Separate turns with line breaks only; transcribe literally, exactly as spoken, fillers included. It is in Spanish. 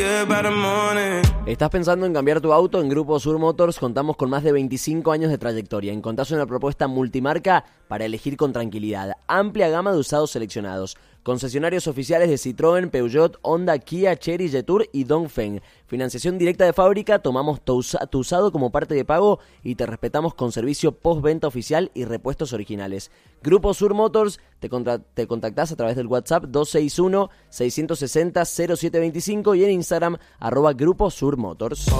¿Estás pensando en cambiar tu auto? En Grupo Sur Motors contamos con más de veinticinco años de trayectoria. Encontrás una propuesta multimarca para elegir con tranquilidad. Amplia gama de usados seleccionados. Concesionarios oficiales de Citroën, Peugeot, Honda, Kia, Chery, Jetour y Dongfeng. Financiación directa de fábrica, tomamos tu, usa- tu usado como parte de pago y te respetamos con servicio postventa oficial y repuestos originales. Grupo Sur Motors, te, contra- te contactás a través del WhatsApp dos seis uno, seis seis cero, cero siete dos cinco y en Instagram arroba Grupo Sur Motors.